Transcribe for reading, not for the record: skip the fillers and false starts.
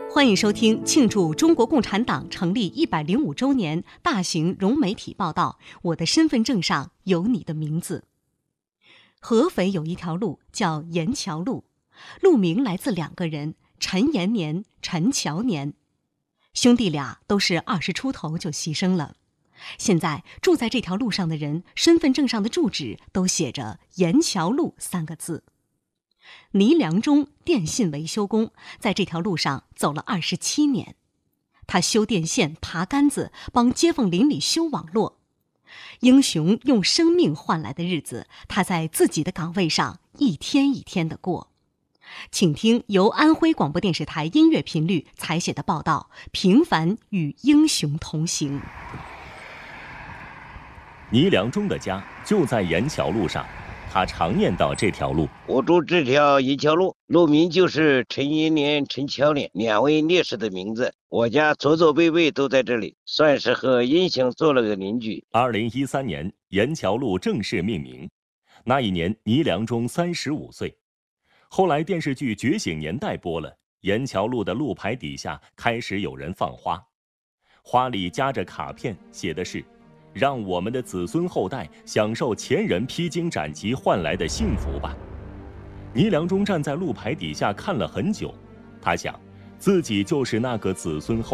欢迎收听庆祝中国共产党成立105周年大型融媒体报道《我的身份证上有你的名字》。合肥有一条路叫沿桥路，路名来自两个人，陈延年、陈乔年。兄弟俩都是20出头就牺牲了。现在住在这条路上的人，身份证上的住址都写着沿桥路3个字。倪良忠，电信维修工，在这条路上走了27年。他修电线、爬杆子，帮街坊邻里修网络。英雄用生命换来的日子，他在自己的岗位上一天一天地过。请听由安徽广播电视台音乐频率采写的报道《平凡与英雄同行》。 倪良忠的家就在沿桥路上，他常念叨这条路。 我住这条沿桥路，路名就是陈延年、陈乔年2位烈士的名字。我家祖祖辈辈都在这里，算是和英雄做了个邻居。 2013年，沿桥路正式命名。那一年，倪良忠35岁。后来电视剧《觉醒年代》播了，沿桥路的路牌底下开始有人放花，花里夹着卡片，写的是让我们的子孙后代享受前人披荆斩棘换来的幸福吧。倪良忠站在路牌底下看了很久，他想，自己就是那个子孙后代。